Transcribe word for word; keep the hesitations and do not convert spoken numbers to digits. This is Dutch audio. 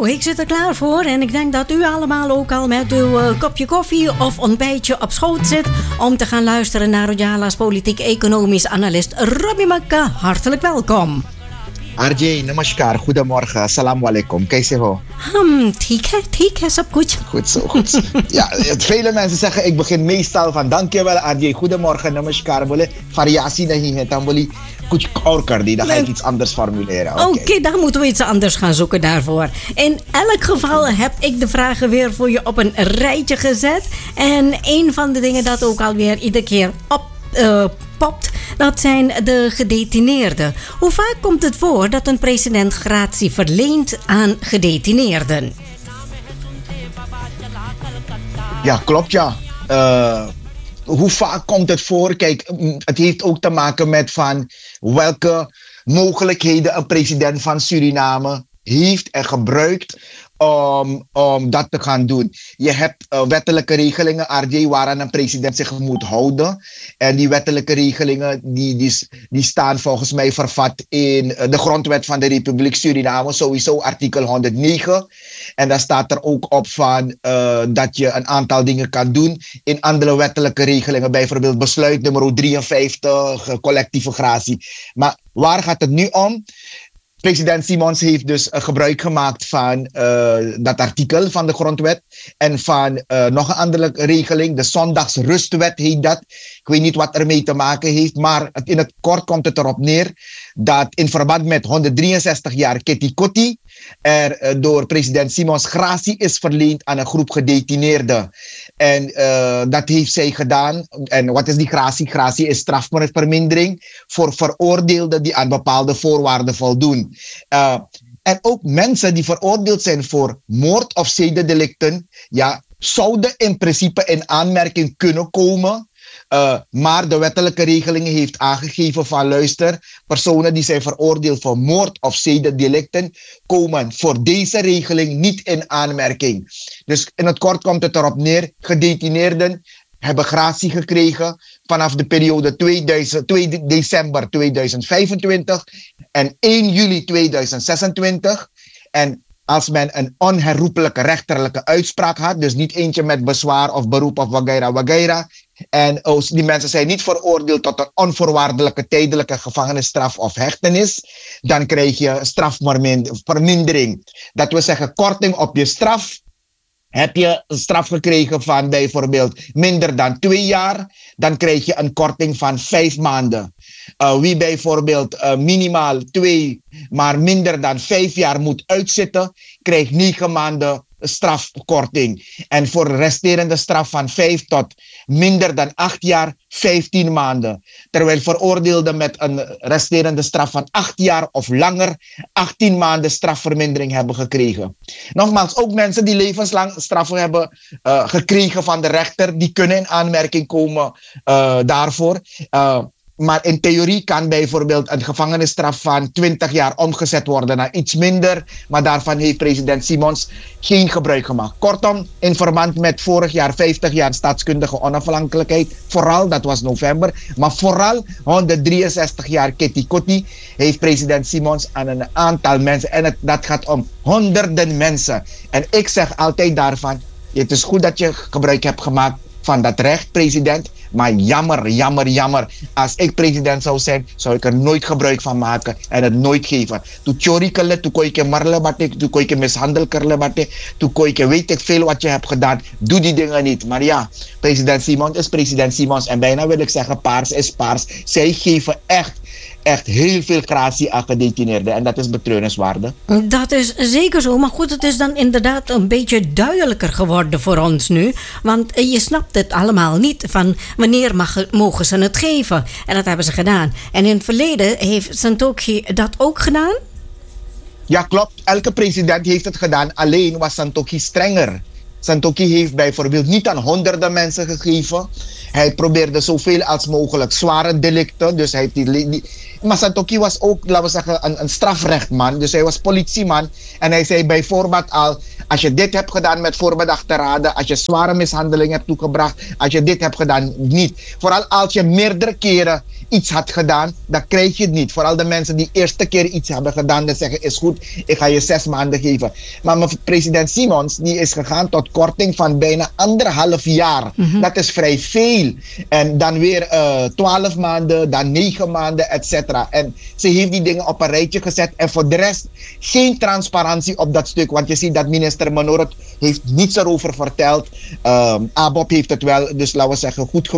Nou, ik zit er klaar voor en ik denk dat u allemaal ook al met uw uh, kopje koffie of ontbijtje op schoot zit om te gaan luisteren naar Rojala's politiek-economisch analist Robbie Makka. Hartelijk welkom. R J, namaskar, goedemorgen, assalamu alaikum, kaise ho? Hmm, ठीक है, ठीक है, सब कुछ. Goed zo, goed zo. Ja, vele mensen zeggen, ik begin meestal van dankjewel R J, goedemorgen, namaskar, bole variatie nahi hai, dan bole kuch aur kar di, dan ga ik iets anders formuleren. Oké, okay. okay, dan moeten we iets anders gaan zoeken daarvoor. In elk geval heb ik de vragen weer voor je op een rijtje gezet. En een van de dingen dat ook alweer iedere keer op uh, popt, dat zijn de gedetineerden. Hoe vaak komt het voor dat een president gratie verleent aan gedetineerden? Ja, klopt ja. Uh, hoe vaak komt het voor? Kijk, het heeft ook te maken met van welke mogelijkheden een president van Suriname heeft en gebruikt om, om dat te gaan doen. Je hebt uh, wettelijke regelingen, R J, waaraan een president zich moet houden. En die wettelijke regelingen die, die, die staan volgens mij vervat in uh, de grondwet van de Republiek Suriname, sowieso artikel honderdnegen. En daar staat er ook op van uh, dat je een aantal dingen kan doen. In andere wettelijke regelingen, bijvoorbeeld besluit nummer drieënvijftig, uh, collectieve gratie. Maar waar gaat het nu om? President Simons heeft dus uh, gebruik gemaakt van uh, dat artikel van de grondwet en van uh, nog een andere regeling, de zondagsrustwet heet dat. Ik weet niet wat ermee te maken heeft, maar in het kort komt het erop neer dat in verband met honderddrieënzestig jaar Kitty Kotti er uh, door president Simons gratie is verleend aan een groep gedetineerden. En uh, dat heeft zij gedaan. En wat is die gratie? Gratie is strafvermindering voor veroordeelden die aan bepaalde voorwaarden voldoen. Uh, en ook mensen die veroordeeld zijn voor moord of zedendelicten, ja, zouden in principe in aanmerking kunnen komen. Uh, maar de wettelijke regeling heeft aangegeven van luister, personen die zijn veroordeeld voor moord of zedendelicten komen voor deze regeling niet in aanmerking. Dus in het kort komt het erop neer, gedetineerden hebben gratie gekregen vanaf de periode tweeduizend, twee december tweeduizend vijfentwintig en één juli tweeduizend zesentwintig. En als men een onherroepelijke rechterlijke uitspraak had, dus niet eentje met bezwaar of beroep of wagaira wagaira, en oh, die mensen zijn niet veroordeeld tot een onvoorwaardelijke tijdelijke gevangenisstraf of hechtenis, dan krijg je strafvermindering. Dat wil zeggen korting op je straf. Heb je een straf gekregen van bijvoorbeeld minder dan twee jaar, dan krijg je een korting van vijf maanden. Uh, wie bijvoorbeeld uh, minimaal twee, maar minder dan vijf jaar moet uitzitten, krijgt negen maanden strafkorting. En voor de resterende straf van vijf tot minder dan acht jaar, vijftien maanden. Terwijl veroordeelden met een resterende straf van acht jaar of langer, achttien maanden strafvermindering hebben gekregen. Nogmaals, ook mensen die levenslang straffen hebben uh, gekregen van de rechter, die kunnen in aanmerking komen uh, daarvoor. Uh, Maar in theorie kan bijvoorbeeld een gevangenisstraf van twintig jaar omgezet worden naar iets minder. Maar daarvan heeft president Simons geen gebruik gemaakt. Kortom, in verband met vorig jaar vijftig jaar staatskundige onafhankelijkheid. Vooral, dat was november. Maar vooral honderddrieënzestig jaar Kitty Kotti heeft president Simons aan een aantal mensen. En het, dat gaat om honderden mensen. En ik zeg altijd daarvan, het is goed dat je gebruik hebt gemaakt van dat recht, president. Maar jammer, jammer, jammer. Als ik president zou zijn, zou ik er nooit gebruik van maken en het nooit geven. Toen chorikele, toen kon je marle batte, toen kon je mishandelkerle batte, toen kon je weet ik veel wat je hebt gedaan. Doe die dingen niet. Maar ja, president Simons is president Simons en bijna wil ik zeggen paars is paars. Zij geven echt echt heel veel gratie aan gedetineerden. En dat is betreurenswaardig. Dat is zeker zo. Maar goed, het is dan inderdaad een beetje duidelijker geworden voor ons nu. Want je snapt het allemaal niet van wanneer mag, mogen ze het geven. En dat hebben ze gedaan. En in het verleden heeft Santokhi dat ook gedaan? Ja, klopt. Elke president heeft het gedaan. Alleen was Santokhi strenger. Santokhi heeft bijvoorbeeld niet aan honderden mensen gegeven. Hij probeerde zoveel als mogelijk zware delicten. Dus hij heeft die, die, maar Santokhi was ook, laten we zeggen, een, een strafrechtman. Dus hij was politieman. En hij zei bijvoorbeeld al, als je dit hebt gedaan met voorbedachte raden, als je zware mishandeling hebt toegebracht, als je dit hebt gedaan, niet. Vooral als je meerdere keren iets had gedaan, dan krijg je het niet. Vooral de mensen die eerste keer iets hebben gedaan, dan zeggen, is goed, ik ga je zes maanden geven. Maar mijn president Simons, die is gegaan tot korting van bijna anderhalf jaar. Mm-hmm. Dat is vrij veel. En dan weer uh, twaalf maanden, dan negen maanden, et cetera. En ze heeft die dingen op een rijtje gezet. En voor de rest geen transparantie op dat stuk. Want je ziet dat minister Manoro heeft niets erover verteld. Um, Abob heeft het wel, dus laten we zeggen, goed